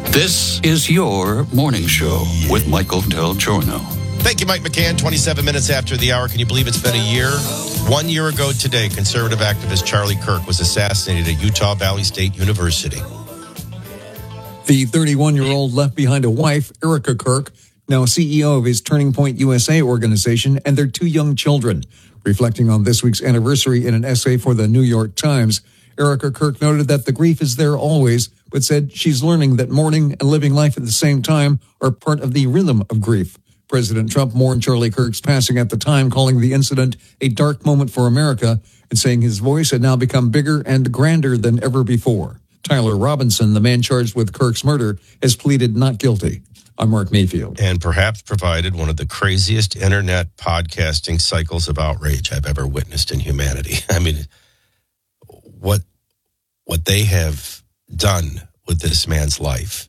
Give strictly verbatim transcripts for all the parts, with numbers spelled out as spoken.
This is your morning show with Michael Del Giorno. Thank you, Mike McCann. twenty-seven minutes after the hour. Can you believe it's been a year? One year ago today, conservative activist Charlie Kirk was assassinated at Utah Valley State University. The thirty-one-year-old left behind a wife, Erica Kirk, now C E O of his Turning Point U S A organization, and their two young children. Reflecting on this week's anniversary in an essay for the New York Times, Erica Kirk noted that the grief is there always, but said she's learning that mourning and living life at the same time are part of the rhythm of grief. President Trump mourned Charlie Kirk's passing at the time, calling the incident a dark moment for America and saying his voice had now become bigger and grander than ever before. Tyler Robinson, the man charged with Kirk's murder, has pleaded not guilty. I'm Mark Mayfield. And perhaps provided one of the craziest internet podcasting cycles of outrage I've ever witnessed in humanity. I mean, what what they have done with this man's life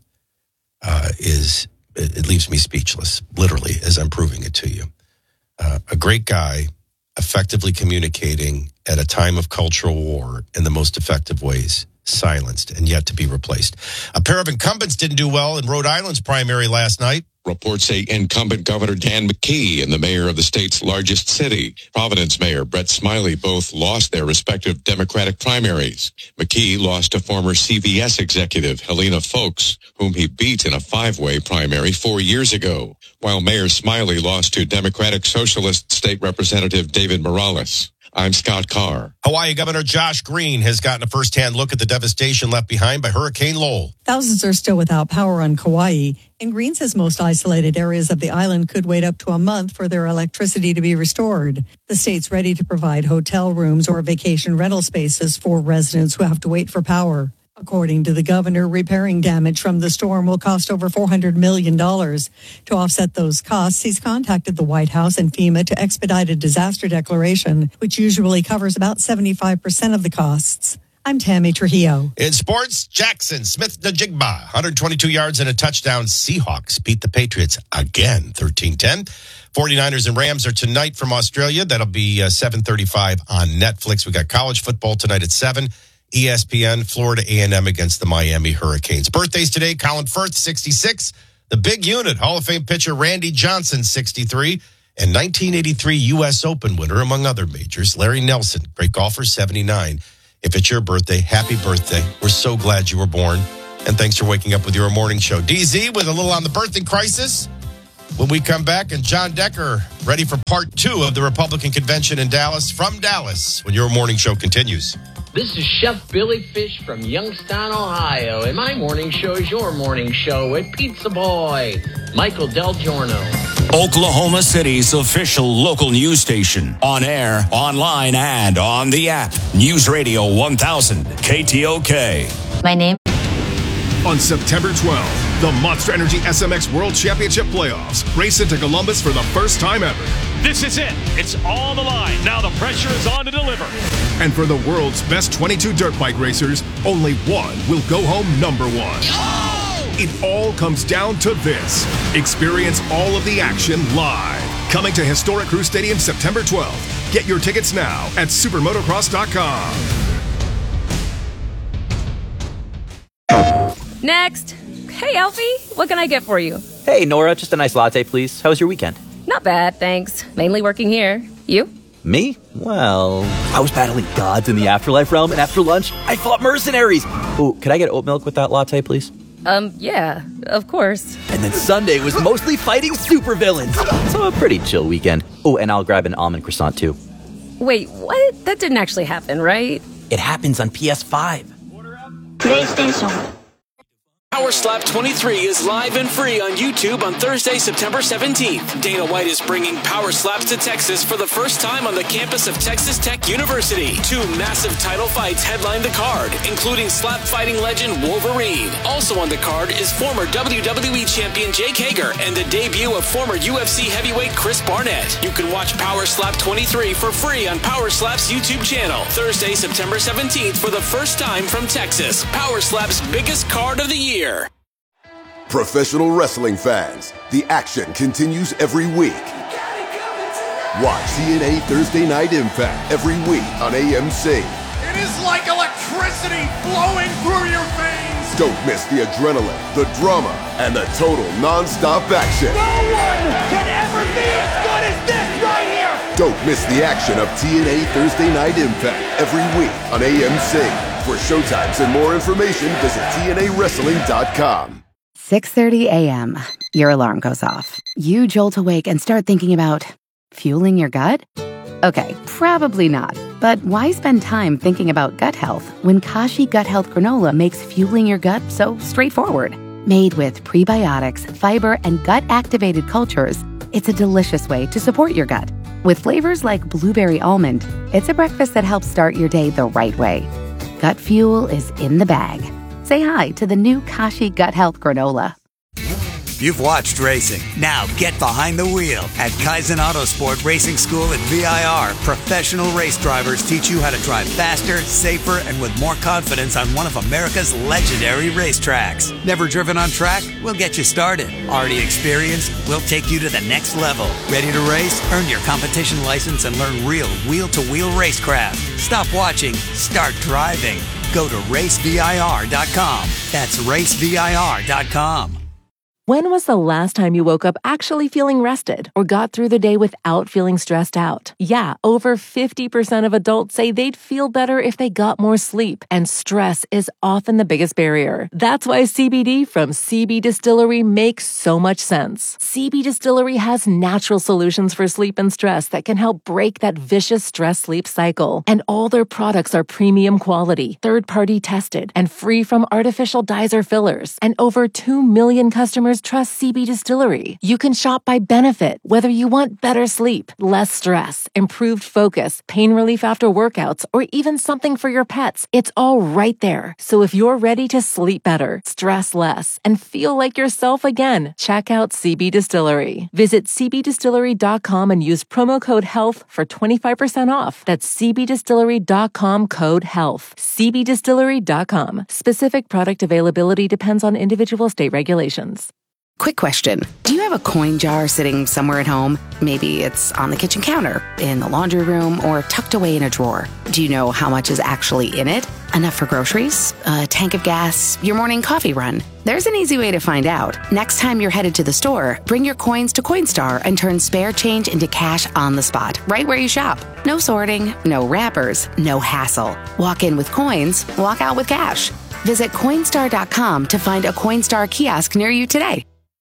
uh, is, it, it leaves me speechless, literally, as I'm proving it to you. Uh, a great guy, effectively communicating at a time of cultural war in the most effective ways, silenced and yet to be replaced. A pair of incumbents didn't do well in Rhode Island's primary last night. Reports say incumbent Governor Dan McKee and the mayor of the state's largest city, Providence Mayor Brett Smiley, both lost their respective Democratic primaries. McKee lost to former C V S executive Helena Foulkes, whom he beat in a five-way primary four years ago, while Mayor Smiley lost to Democratic Socialist State Representative David Morales. I'm Scott Carr. Hawaii Governor Josh Green has gotten a first-hand look at the devastation left behind by Hurricane Lowell. Thousands are still without power on Kauai, and Green says most isolated areas of the island could wait up to a month for their electricity to be restored. The state's ready to provide hotel rooms or vacation rental spaces for residents who have to wait for power. According to the governor, repairing damage from the storm will cost over four hundred million dollars. To offset those costs, he's contacted the White House and FEMA to expedite a disaster declaration, which usually covers about seventy-five percent of the costs. I'm Tammy Trujillo. In sports, Jackson Smith-Njigba, one hundred twenty-two yards and a touchdown. Seahawks beat the Patriots again, thirteen ten. forty-niners and Rams are tonight from Australia. That'll be uh, seven thirty-five on Netflix. We got college football tonight at seven. E S P N, Florida A and M against the Miami Hurricanes. Birthdays today, Colin Firth, sixty-six. The big unit, Hall of Fame pitcher Randy Johnson, sixty-three. And nineteen eighty-three U S Open winner, among other majors, Larry Nelson, great golfer, seventy-nine. If it's your birthday, happy birthday. We're so glad you were born. And thanks for waking up with your morning show. D Z with a little on the birthing crisis. When we come back, and John Decker ready for part two of the Republican convention in Dallas from Dallas when your morning show continues. This is Chef Billy Fish from Youngstown, Ohio, and my morning show is your morning show with Pizza Boy, Michael Del Giorno. Oklahoma City's official local news station. On air, online, and on the app. News Radio one thousand, K T O K. My name. On September twelfth, the Monster Energy S M X World Championship Playoffs race into Columbus for the first time ever. This is it. It's all the line. Now the pressure is on to deliver. And for the world's best twenty-two dirt bike racers, only one will go home number one. Oh! It all comes down to this. Experience all of the action live. Coming to Historic Crew Stadium September twelfth. Get your tickets now at supermotocross dot com. Next. Hey, Alfie, what can I get for you? Hey, Nora, just a nice latte, please. How was your weekend? Not bad, thanks. Mainly working here. You? Me? Well, I was battling gods in the afterlife realm, and after lunch, I fought mercenaries. Oh, could I get oat milk with that latte, please? Um, yeah, of course. And then Sunday was mostly fighting supervillains. So a pretty chill weekend. Oh, and I'll grab an almond croissant, too. Wait, what? That didn't actually happen, right? It happens on P S five. PlayStation. Power Slap twenty-three is live and free on YouTube on Thursday, September seventeenth. Dana White is bringing Power Slaps to Texas for the first time on the campus of Texas Tech University. Two massive title fights headline the card, including slap fighting legend Wolverine. Also on the card is former W W E champion Jake Hager and the debut of former U F C heavyweight Chris Barnett. You can watch Power Slap twenty-three for free on Power Slap's YouTube channel. Thursday, September seventeenth for the first time from Texas. Power Slap's biggest card of the year. Professional wrestling fans, the action continues every week. Watch T N A Thursday Night Impact every week on A M C. It is like electricity flowing through your veins. Don't miss the adrenaline, the drama, and the total non-stop action. No one can ever be as good as this right here! Don't miss the action of T N A Thursday Night Impact every week on A M C. For showtimes and more information, visit T N A wrestling dot com. six thirty a.m. Your alarm goes off. You jolt awake and start thinking about fueling your gut? Okay, probably not. But why spend time thinking about gut health when Kashi Gut Health Granola makes fueling your gut so straightforward? Made with prebiotics, fiber, and gut-activated cultures, it's a delicious way to support your gut. With flavors like blueberry almond, it's a breakfast that helps start your day the right way. Gut fuel is in the bag. Say hi to the new Kashi Gut Health Granola. You've watched racing. Now get behind the wheel. At Kaizen Autosport Racing School at V I R, professional race drivers teach you how to drive faster, safer, and with more confidence on one of America's legendary racetracks. Never driven on track? We'll get you started. Already experienced? We'll take you to the next level. Ready to race? Earn your competition license and learn real wheel-to-wheel racecraft. Stop watching. Start driving. Go to race V I R dot com. That's race V I R dot com. When was the last time you woke up actually feeling rested or got through the day without feeling stressed out? Yeah, over fifty percent of adults say they'd feel better if they got more sleep, and stress is often the biggest barrier. That's why C B D from C B Distillery makes so much sense. C B Distillery has natural solutions for sleep and stress that can help break that vicious stress-sleep cycle. And all their products are premium quality, third-party tested, and free from artificial dyes or fillers. And over two million customers trust C B Distillery. You can shop by benefit, whether you want better sleep, less stress, improved focus, pain relief after workouts, or even something for your pets. It's all right there. So if you're ready to sleep better, stress less, and feel like yourself again, check out C B Distillery. Visit C B distillery dot com and use promo code HEALTH for twenty-five percent off. That's C B distillery dot com code HEALTH. C B distillery dot com. Specific product availability depends on individual state regulations. Quick question. Do you have a coin jar sitting somewhere at home? Maybe it's on the kitchen counter, in the laundry room, or tucked away in a drawer. Do you know how much is actually in it? Enough for groceries? A tank of gas? Your morning coffee run? There's an easy way to find out. Next time you're headed to the store, bring your coins to Coinstar and turn spare change into cash on the spot, right where you shop. No sorting, no wrappers, no hassle. Walk in with coins, walk out with cash. Visit Coinstar dot com to find a Coinstar kiosk near you today.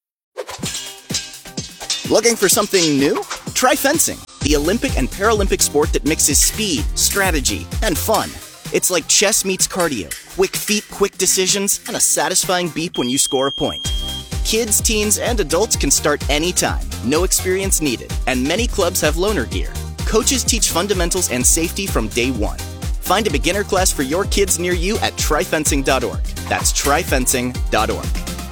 Looking for something new? Try fencing, the Olympic and Paralympic sport that mixes speed, strategy, and fun. It's like chess meets cardio, quick feet, quick decisions, and a satisfying beep when you score a point. Kids, teens, and adults can start anytime, no experience needed, and many clubs have loaner gear. Coaches teach fundamentals and safety from day one. Find a beginner class for your kids near you at try fencing dot org. That's try fencing dot org.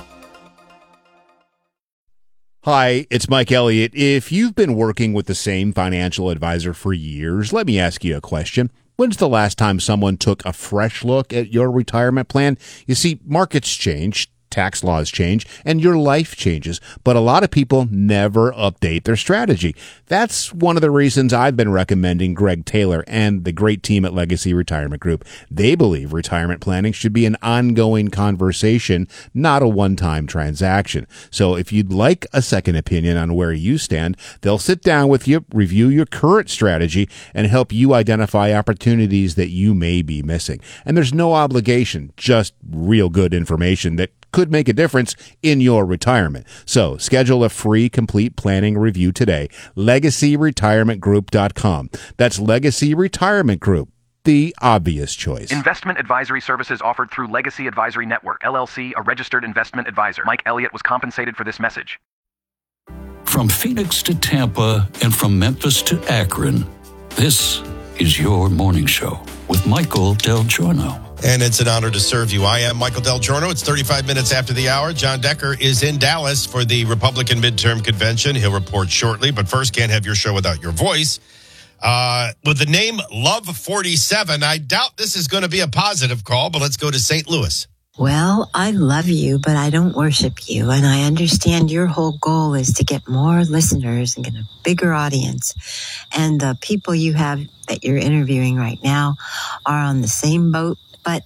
Hi, it's Mike Elliott. If you've been working with the same financial advisor for years, let me ask you a question. When's the last time someone took a fresh look at your retirement plan? You see, markets change, tax laws change, and your life changes, but a lot of people never update their strategy. That's one of the reasons I've been recommending Greg Taylor and the great team at Legacy Retirement Group. They believe retirement planning should be an ongoing conversation, not a one-time transaction. So if you'd like a second opinion on where you stand, they'll sit down with you, review your current strategy, and help you identify opportunities that you may be missing. And there's no obligation, just real good information that could make a difference in your retirement. So schedule a free complete planning review today. legacy retirement group dot com. That's Legacy Retirement Group, the obvious choice. Investment advisory services offered through Legacy Advisory Network, L L C, a registered investment advisor. Mike Elliott was compensated for this message. From Phoenix to Tampa and from Memphis to Akron, this is your morning show with Michael Del Giorno. And it's an honor to serve you. I am Michael Del Giorno. It's thirty-five minutes after the hour. John Decker is in Dallas for the Republican midterm convention. He'll report shortly, but first, can't have your show without your voice. Uh, with the name Love forty-seven, I doubt this is going to be a positive call, but let's go to Saint Louis. Well, I love you, but I don't worship you. And I understand your whole goal is to get more listeners and get a bigger audience. And the people you have that you're interviewing right now are on the same boat. But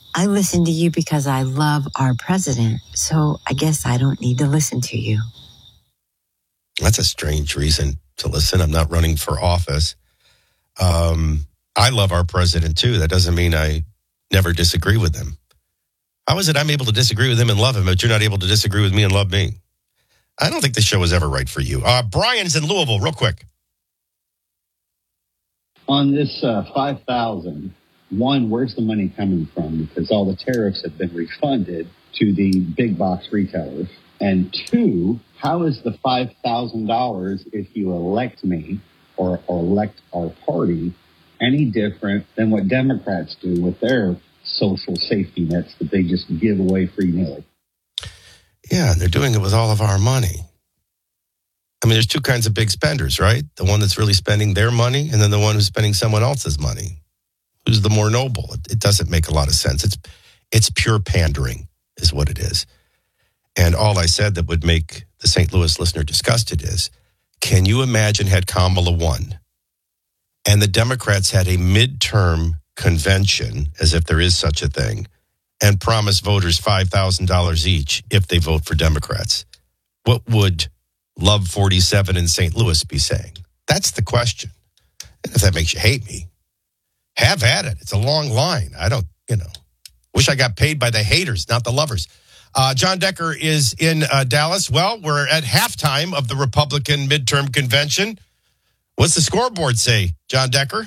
I listen to you because I love our president, so I guess I don't need to listen to you. That's a strange reason to listen. I'm not running for office. Um, I love our president, too. That doesn't mean I never disagree with him. How is it I'm able to disagree with him and love him, but you're not able to disagree with me and love me? I don't think the show is ever right for you. Uh, Brian's in Louisville, real quick. On this uh, five thousand, one, where's the money coming from? Because all the tariffs have been refunded to the big box retailers. And two, how is the five thousand dollars, if you elect me or, or elect our party, any different than what Democrats do with their social safety nets that they just give away free-nilly? Yeah, they're doing it with all of our money. I mean, there's two kinds of big spenders, right? The one that's really spending their money and then the one who's spending someone else's money. Who's the more noble? It, it doesn't make a lot of sense. It's it's pure pandering is what it is. And all I said that would make the Saint Louis listener disgusted is, can you imagine had Kamala won and the Democrats had a midterm convention, as if there is such a thing, and promised voters five thousand dollars each if they vote for Democrats? What would Love forty-seven in Saint Louis be saying? That's the question. And if that makes you hate me, have at it. It's a long line. I don't, you know, wish I got paid by the haters, not the lovers. Uh, John Decker is in uh, Dallas. Well, we're at halftime of the Republican midterm convention. What's the scoreboard say, John Decker?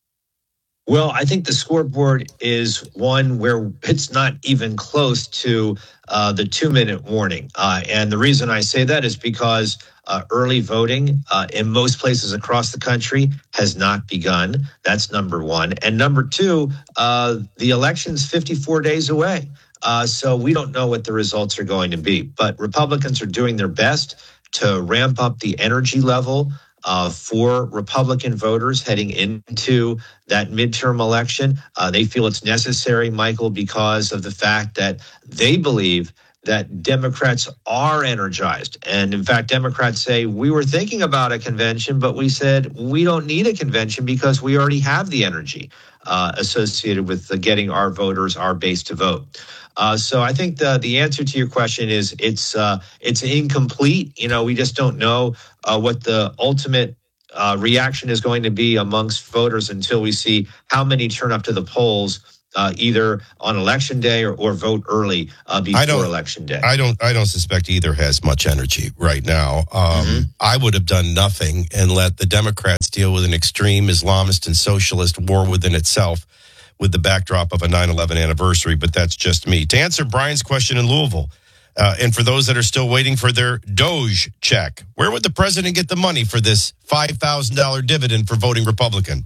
Well, I think the scoreboard is one where it's not even close to uh, the two-minute warning. Uh, and the reason I say that is because uh, early voting uh, in most places across the country has not begun. That's number one. And number two, uh, the election's fifty-four days away. Uh, so we don't know what the results are going to be. But Republicans are doing their best to ramp up the energy level Uh, for Republican voters heading into that midterm election. Uh, they feel it's necessary, Michael, because of the fact that they believe that Democrats are energized. And in fact, Democrats say, we were thinking about a convention, but we said we don't need a convention because we already have the energy uh, associated with the getting our voters, our base to vote. Uh, so I think the the answer to your question is it's uh, it's incomplete. You know, we just don't know uh, what the ultimate uh, reaction is going to be amongst voters until we see how many turn up to the polls uh, either on election day or, or vote early uh, before election day. I don't I don't suspect either has much energy right now. Um, mm-hmm. I would have done nothing and let the Democrats deal with an extreme Islamist and socialist war within itself, with the backdrop of a nine eleven anniversary, but that's just me. To answer Brian's question in Louisville, uh, and for those that are still waiting for their Doge check, where would the president get the money for this five thousand dollars dividend for voting Republican?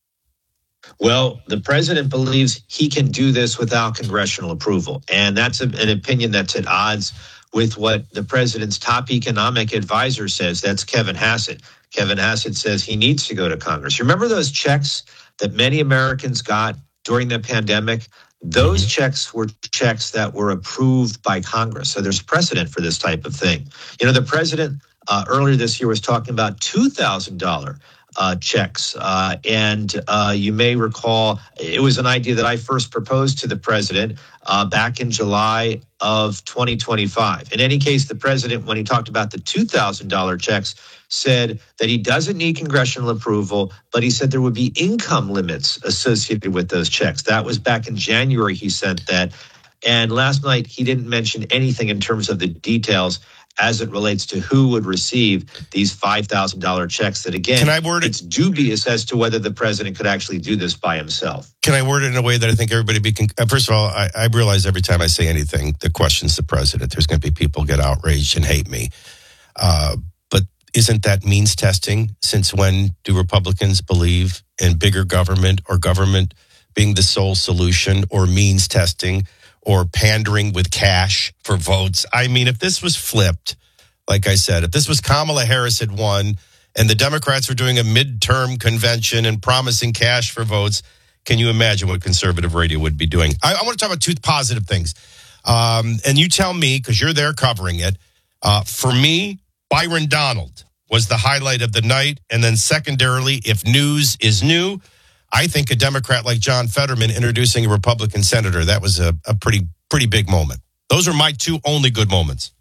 Well, the president believes he can do this without congressional approval, and that's a, an opinion that's at odds with what the president's top economic advisor says. That's Kevin Hassett. Kevin Hassett says he needs to go to Congress. Remember those checks that many Americans got during the pandemic? Those mm-hmm. checks were checks that were approved by Congress. So there's precedent for this type of thing. You know, the president uh, earlier this year was talking about two thousand dollars uh, checks. Uh, and uh, you may recall it was an idea that I first proposed to the president uh, back in July of twenty twenty-five. In any case, the president, when he talked about the two thousand dollars checks, said that he doesn't need congressional approval, but he said there would be income limits associated with those checks. That was back in January he sent that. And last night, he didn't mention anything in terms of the details as it relates to who would receive these five thousand dollars checks that, again, Can I word it? It's dubious as to whether the president could actually do this by himself. Can I word it in a way that I think everybody be... Con- First of all, I, I realize every time I say anything that questions the president, there's going to be people get outraged and hate me. Uh, but isn't that means testing? Since when do Republicans believe in bigger government or government being the sole solution, or means testing, or pandering with cash for votes? I mean, if this was flipped, like I said, if this was Kamala Harris had won and the Democrats were doing a midterm convention and promising cash for votes, can you imagine what conservative radio would be doing? I, I want to talk about two positive things. Um, and you tell me, because you're there covering it. Uh, for me, Byron Donald was the highlight of the night. And then secondarily, if news is new, I think a Democrat like John Fetterman introducing a Republican senator, that was a, a pretty, pretty big moment. Those are my two only good moments.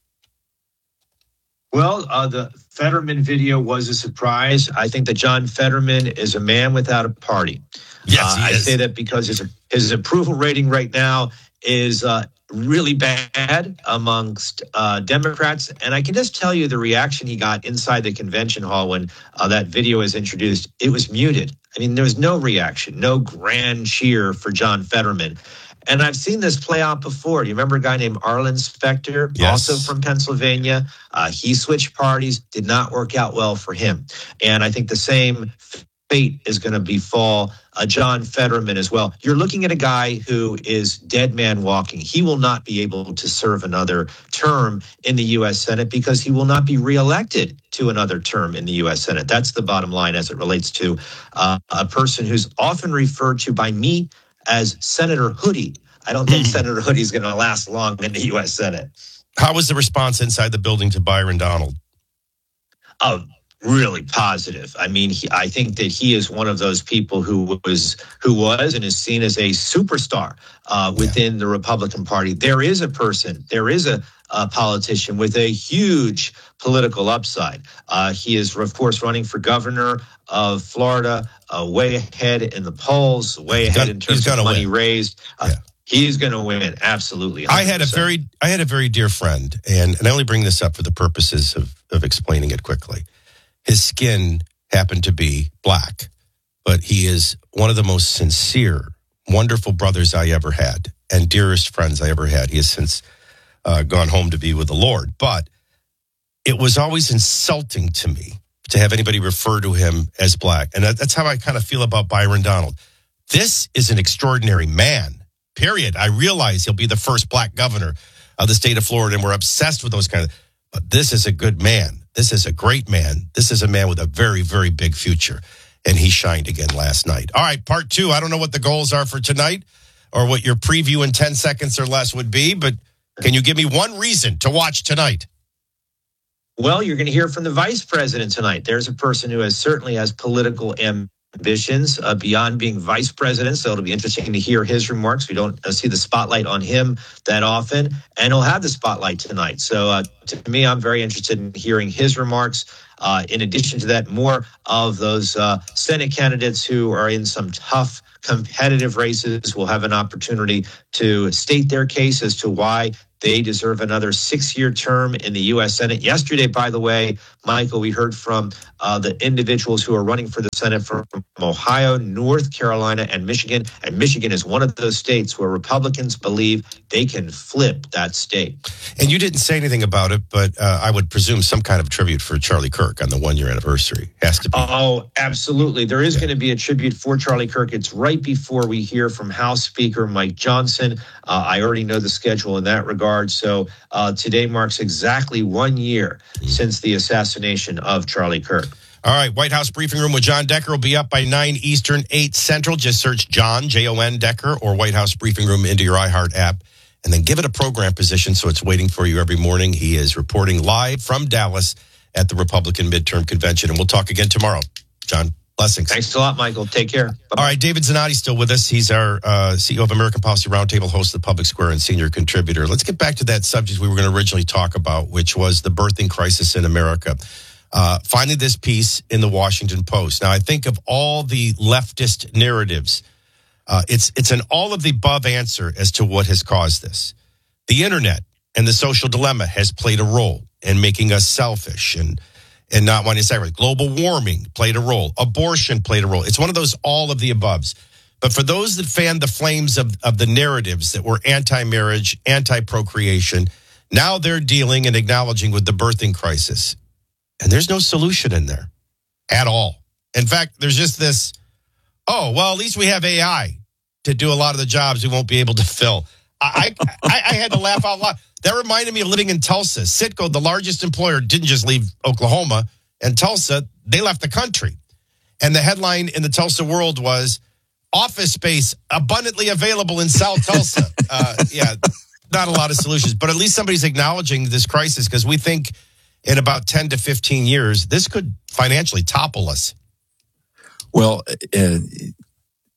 Well, uh, the Fetterman video was a surprise. I think that John Fetterman is a man without a party. Yes, he uh, I is. say that because his, his approval rating right now is uh, really bad amongst uh, Democrats. And I can just tell you the reaction he got inside the convention hall when uh, that video was introduced. It was muted. I mean, there was no reaction, no grand cheer for John Fetterman. And I've seen this play out before. Do you remember a guy named Arlen Specter, yes. also from Pennsylvania? Uh, he switched parties, did not work out well for him. And I think the same fate is going to befall uh, John Fetterman as well. You're looking at a guy who is dead man walking. He will not be able to serve another term in the U S Senate because he will not be reelected to another term in the U S Senate. That's the bottom line as it relates to uh, a person who's often referred to by me as Senator Hoodie. I don't think Senator Hoodie is going to last long in the U S Senate. How was the response inside the building to Byron Donald? Oh, really positive. I mean, he, I think that he is one of those people who was who was and is seen as a superstar uh, within yeah. the Republican Party. There is a person, there is a, a politician with a huge political upside. Uh, he is, of course, running for governor of Florida, uh, way ahead in the polls, way he's ahead gonna, in terms of money win. raised. Uh, yeah. He's going to win, absolutely. one hundred percent. I had a very, I had a very dear friend, and, and I only bring this up for the purposes of, of explaining it quickly. His skin happened to be black, but he is one of the most sincere, wonderful brothers I ever had and dearest friends I ever had. He has since uh, gone home to be with the Lord, but it was always insulting to me to have anybody refer to him as black. And that, that's how I kind of feel about Byron Donald. This is an extraordinary man. Period. I realize he'll be the first black governor of the state of Florida, and we're obsessed with those kind of, but this is a good man. This is a great man. This is a man with a very, very big future, and he shined again last night. All right, part two. I don't know what the goals are for tonight or what your preview in ten seconds or less would be, but can you give me one reason to watch tonight? Well, you're going to hear from the vice president tonight. There's a person who has certainly has political ambitions. ambitions uh, beyond being vice president. So it'll be interesting to hear his remarks. We don't uh, see the spotlight on him that often, and he'll have the spotlight tonight. So uh, to me, I'm very interested in hearing his remarks. Uh, in addition to that, more of those uh, Senate candidates who are in some tough competitive races will have an opportunity to state their case as to why they deserve another six-year term in the U S Senate. Yesterday, by the way, Michael, we heard from uh, the individuals who are running for the Senate from, from Ohio, North Carolina, and Michigan. And Michigan is one of those states where Republicans believe they can flip that state. And you didn't say anything about it, but uh, I would presume some kind of tribute for Charlie Kirk on the one-year anniversary. Has to be. Oh, absolutely. There is yeah. going to be a tribute for Charlie Kirk. It's right before we hear from House Speaker Mike Johnson. Uh, I already know the schedule in that regard. So uh, today marks exactly one year mm. since the assassination of Charlie Kirk. All right, White House Briefing Room with John Decker will be up by nine Eastern, eight Central. Just search John, J O N, Decker, or White House Briefing Room into your iHeart app, and then give it a program position so it's waiting for you every morning. He is reporting live from Dallas at the Republican Midterm Convention, and we'll talk again tomorrow. John, blessings. Thanks a lot, Michael. Take care. Bye-bye. All right, David Zanotti still with us. He's our uh, C E O of American Policy Roundtable, host of the Public Square, and senior contributor. Let's get back to that subject we were going to originally talk about, which was the birthing crisis in America. Uh, finding this piece in the Washington Post. Now, I think of all the leftist narratives, uh, it's it's an all-of-the-above answer as to what has caused this. The internet and the social dilemma has played a role in making us selfish and and not wanting to sacrifice. Global warming played a role. Abortion played a role. It's one of those all-of-the-aboves. But for those that fanned the flames of, of the narratives that were anti-marriage, anti-procreation, now they're dealing and acknowledging with the birthing crisis. And there's no solution in there at all. In fact, there's just this, oh, well, at least we have A I to do a lot of the jobs we won't be able to fill. I, I, I had to laugh out loud. That reminded me of living in Tulsa. Citgo, the largest employer, didn't just leave Oklahoma and Tulsa. They left the country. And the headline in the Tulsa World was, office space abundantly available in South Tulsa. uh, yeah, not a lot of solutions. But at least somebody's acknowledging this crisis, because we think in about ten to fifteen years, this could financially topple us. Well, uh,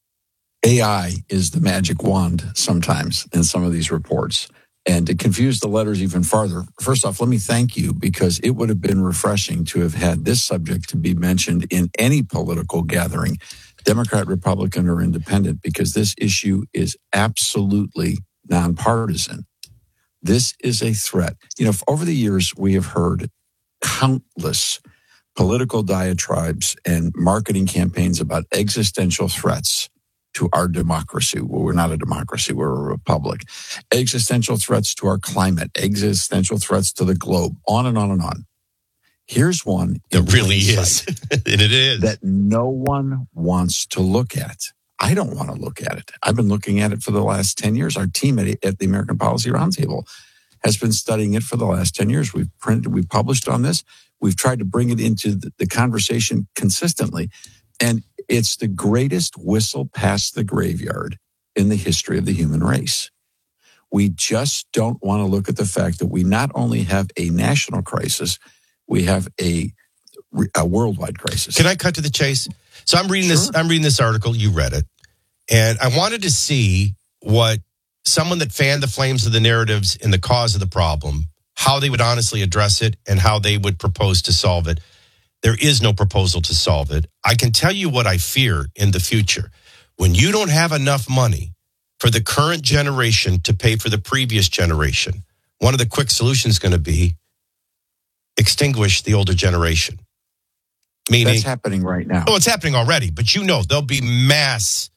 A I is the magic wand sometimes in some of these reports. And to confuse the letters even farther, first off, let me thank you, because it would have been refreshing to have had this subject to be mentioned in any political gathering, Democrat, Republican, or independent, because this issue is absolutely nonpartisan. This is a threat. You know, over the years, we have heard countless political diatribes and marketing campaigns about existential threats to our democracy. Well, we're not a democracy, we're a republic. Existential threats to our climate, existential threats to the globe, on and on and on. Here's one. It really is. And it is. That no one wants to look at. I don't want to look at it. I've been looking at it for the last ten years. Our team at, at the American Policy Roundtable has been studying it for the last ten years. We've printed, we've published on this. We've tried to bring it into the, the conversation consistently. And it's the greatest whistle past the graveyard in the history of the human race. We just don't want to look at the fact that we not only have a national crisis, we have a, a worldwide crisis. Can I cut to the chase? So I'm reading Sure. this. I'm reading this article. You read it, and I wanted to see what someone that fanned the flames of the narratives in the cause of the problem, how they would honestly address it, and how they would propose to solve it. There is no proposal to solve it. I can tell you what I fear in the future. When you don't have enough money for the current generation to pay for the previous generation, one of the quick solutions is going to be extinguish the older generation. Meaning, that's happening right now. Oh, it's happening already. But you know, there'll be mass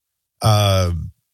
uh,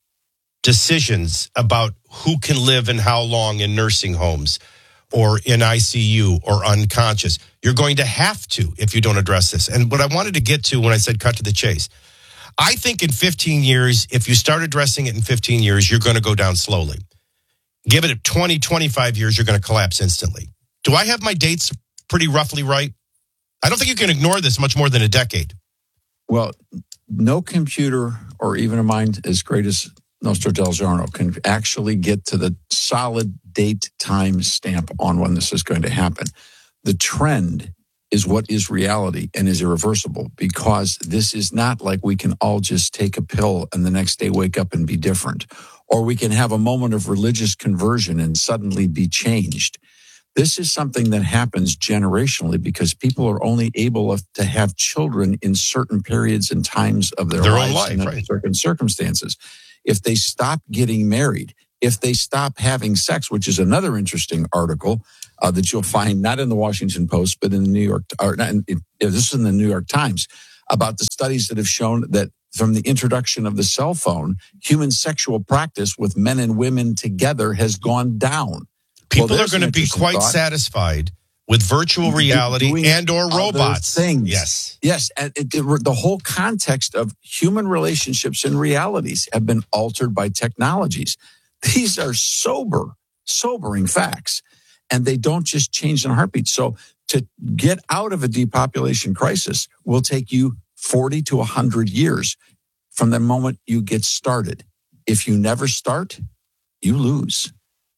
decisions about who can live and how long in nursing homes or in I C U or unconscious. You're going to have to if you don't address this. And what I wanted to get to when I said cut to the chase, I think in fifteen years, if you start addressing it in fifteen years, you're going to go down slowly. Give it twenty, twenty-five years, you're going to collapse instantly. Do I have my dates pretty roughly right? I don't think you can ignore this much more than a decade. Well, no computer or even a mind as great as Nostro Del Giorno can actually get to the solid date time stamp on when this is going to happen. The trend is what is reality and is irreversible, because this is not like we can all just take a pill and the next day wake up and be different, or we can have a moment of religious conversion and suddenly be changed. This is something that happens generationally because people are only able to have children in certain periods and times of their, Their lives own life, and under right. certain circumstances. If they stop getting married, if they stop having sex, which is another interesting article uh, that you'll find not in the Washington Post, but in the New York, or not in, in, this is in the New York Times, about the studies that have shown that from the introduction of the cell phone, human sexual practice with men and women together has gone down. People Well, are going to be quite thought. satisfied with virtual reality Doing and or other robots. Things. Yes. Yes. And it, it, the whole context of human relationships and realities have been altered by technologies. These are sober, sobering facts. And they don't just change in a heartbeat. So to get out of a depopulation crisis will take you forty to one hundred years from the moment you get started. If you never start, you lose.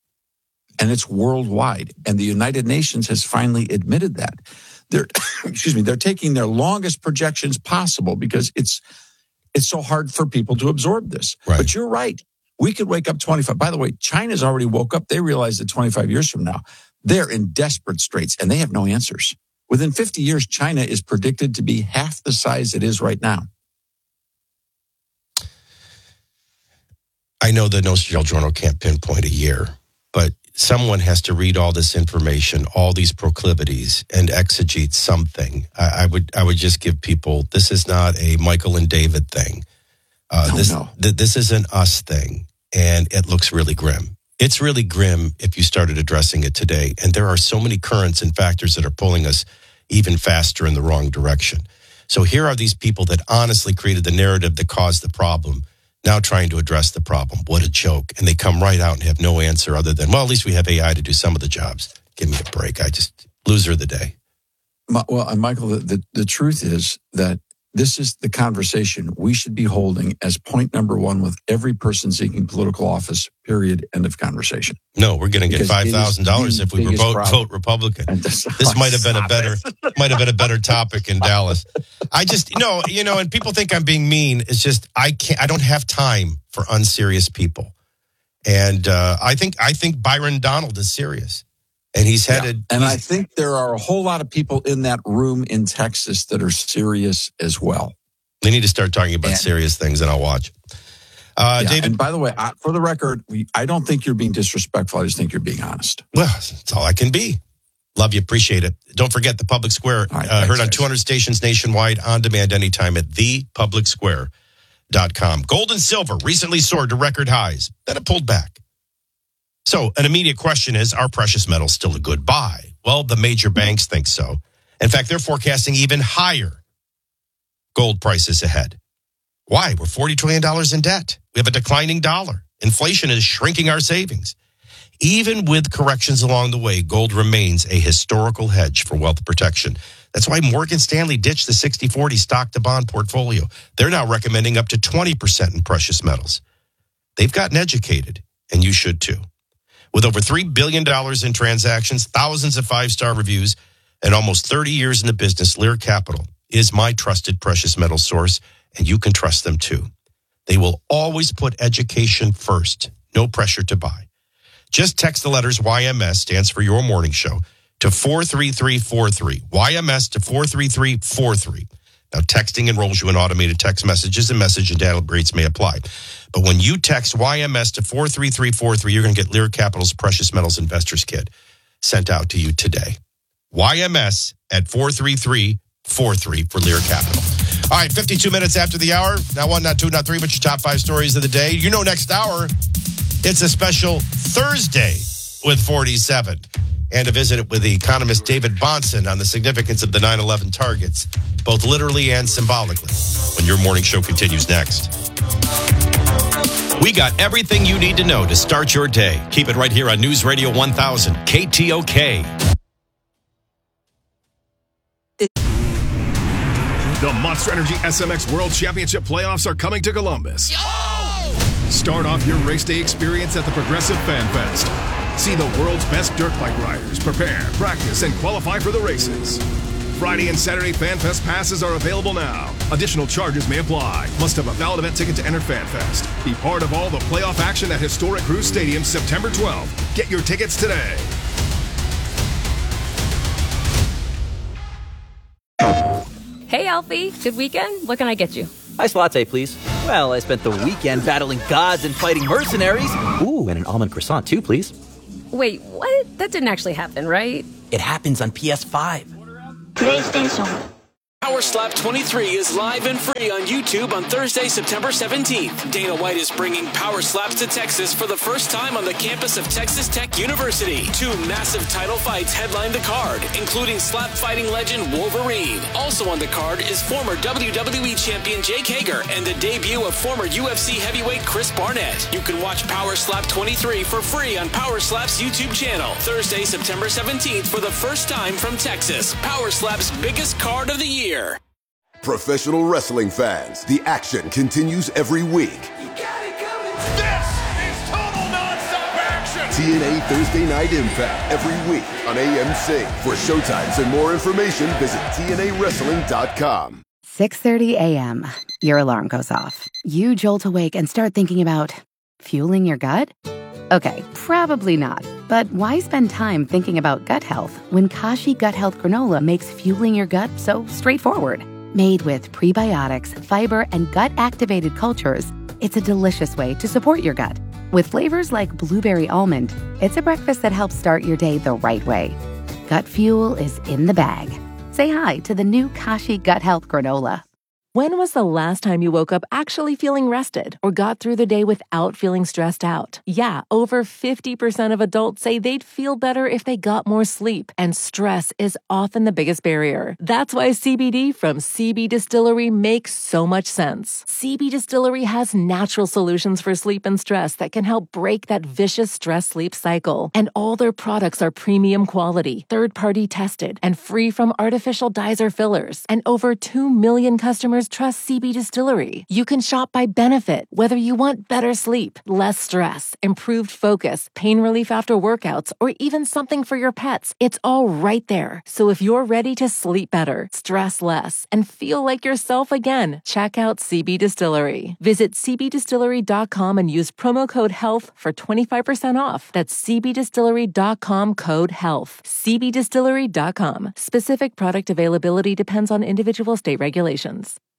And it's worldwide. And the United Nations has finally admitted that. They're, excuse me, they're taking their longest projections possible because it's it's so hard for people to absorb this. Right. But you're right. We could wake up twenty-five. By the way, China's already woke up. They realize that twenty-five years from now, they're in desperate straits and they have no answers. Within fifty years, China is predicted to be half the size it is right now. I know the Nostro Del Giorno can't pinpoint a year, but someone has to read all this information, all these proclivities, and exegete something. I, I would I would just give people, this is not a Michael and David thing. Uh, no, this, no. th- this is an us thing, and it looks really grim. It's really grim if you started addressing it today. And there are so many currents and factors that are pulling us even faster in the wrong direction. So here are these people that honestly created the narrative that caused the problem, now trying to address the problem. What a joke. And they come right out and have no answer other than, well, at least we have A I to do some of the jobs. Give me a break. I just, loser of the day. Well, and Michael, the, the, the truth is that this is the conversation we should be holding as point number one with every person seeking political office, period, end of conversation. No, we're going to get five thousand dollars if we vote, vote Republican. This might have been a better might have been a better topic in Dallas. I just, no, you know, and people think I'm being mean. It's just, I can't, I don't have time for unserious people. And uh, I think, I think Byron Donald is serious. And he's headed. Yeah. And he's, I think there are a whole lot of people in that room in Texas that are serious as well. They need to start talking about and, serious things, and I'll watch. Uh, yeah, David, and by the way, I, for the record, we, I don't think you're being disrespectful. I just think you're being honest. Well, that's all I can be. Love you. Appreciate it. Don't forget the Public Square. Right, uh, thanks, heard on guys. two hundred stations nationwide, on demand anytime at the public square dot com. Gold and silver recently soared to record highs. Then it pulled back. So an immediate question is, are precious metals still a good buy? Well, the major banks think so. In fact, they're forecasting even higher gold prices ahead. Why? We're forty trillion dollars in debt. We have a declining dollar. Inflation is shrinking our savings. Even with corrections along the way, gold remains a historical hedge for wealth protection. That's why Morgan Stanley ditched the sixty forty stock to bond portfolio. They're now recommending up to twenty percent in precious metals. They've gotten educated, and you should too. With over three billion dollars in transactions, thousands of five-star reviews, and almost thirty years in the business, Lear Capital is my trusted precious metal source, and you can trust them too. They will always put education first. No pressure to buy. Just text the letters Y M S, stands for Your Morning Show, to four three three four three. Y M S to four three three four three. Now, texting enrolls you in automated text messages, and message and data rates may apply. But when you text Y M S to four three three four three, you're going to get Lear Capital's Precious Metals Investors Kit sent out to you today. Y M S at four three three four three for Lear Capital. All right, fifty-two minutes after the hour. Not one, not two, not three, but your top five stories of the day. You know, next hour, it's a special Thursday with forty-seven. And a visit with the economist David Bahnsen on the significance of the nine eleven targets, both literally and symbolically, when your morning show continues next. We got everything you need to know to start your day. Keep it right here on News Radio one thousand, K T O K. The Monster Energy S M X World Championship playoffs are coming to Columbus. Yo! Start off your race day experience at the Progressive Fan Fest. See the world's best dirt bike riders prepare, practice, and qualify for the races. Friday and Saturday Fan Fest passes are available now. Additional charges may apply. Must have a valid event ticket to enter Fan Fest. Be part of all the playoff action at historic Crew Stadium September twelfth. Get your tickets today. Hey, Alfie. Good weekend? What can I get you? Iced latte, please. Well, I spent the weekend battling gods and fighting mercenaries. Ooh, and an almond croissant, too, please. Wait, what? That didn't actually happen, right? It happens on P S five. PlayStation. Power Slap twenty-three is live and free on YouTube on Thursday, September seventeenth. Dana White is bringing Power Slaps to Texas for the first time on the campus of Texas Tech University. Two massive title fights headline the card, including slap fighting legend Wolverine. Also on the card is former W W E champion Jake Hager and the debut of former U F C heavyweight Chris Barnett. You can watch Power Slap twenty-three for free on Power Slap's YouTube channel. Thursday, September seventeenth for the first time from Texas. Power Slap's biggest card of the year. Professional wrestling fans, the action continues every week. You got it coming. This is total nonstop action. T N A Thursday Night Impact every week on A M C. For showtimes and more information, visit T N A wrestling dot com. six thirty a.m. Your alarm goes off. You jolt awake and start thinking about fueling your gut? Okay, probably not. But why spend time thinking about gut health when Kashi Gut Health Granola makes fueling your gut so straightforward? Made with prebiotics, fiber, and gut-activated cultures, it's a delicious way to support your gut. With flavors like blueberry almond, it's a breakfast that helps start your day the right way. Gut fuel is in the bag. Say hi to the new Kashi Gut Health Granola. When was the last time you woke up actually feeling rested or got through the day without feeling stressed out? Yeah, over fifty percent of adults say they'd feel better if they got more sleep, and stress is often the biggest barrier. That's why C B D from C B Distillery makes so much sense. C B Distillery has natural solutions for sleep and stress that can help break that vicious stress-sleep cycle. And all their products are premium quality, third-party tested, and free from artificial dyes or fillers. And over two million customers customers trust C B Distillery. You can shop by benefit, whether you want better sleep, less stress, improved focus, pain relief after workouts, or even something for your pets. It's all right there. So if you're ready to sleep better, stress less, and feel like yourself again, check out C B Distillery. Visit c b distillery dot com and use promo code HEALTH for twenty-five percent off. That's c b distillery dot com code HEALTH. c b distillery dot com. Specific product availability depends on individual state regulations.